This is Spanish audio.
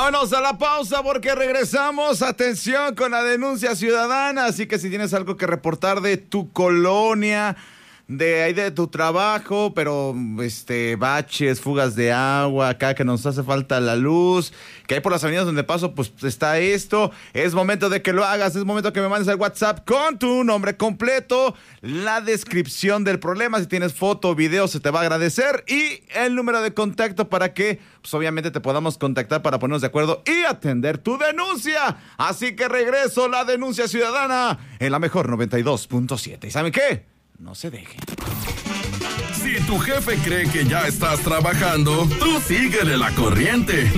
Vámonos a la pausa porque regresamos. Atención con la denuncia ciudadana. Así que si tienes algo que reportar de tu colonia, de ahí de tu trabajo, pero baches, fugas de agua, acá que nos hace falta la luz, que hay por las avenidas donde paso, pues está esto. Es momento de que lo hagas, es momento que me mandes al WhatsApp con tu nombre completo, la descripción del problema, si tienes foto o video se te va a agradecer, y el número de contacto para que, pues obviamente te podamos contactar para ponernos de acuerdo y atender tu denuncia. Así que regreso, la denuncia ciudadana en la mejor 92.7. ¿Y saben qué? No se deje. Si tu jefe cree que ya estás trabajando, tú síguele la corriente.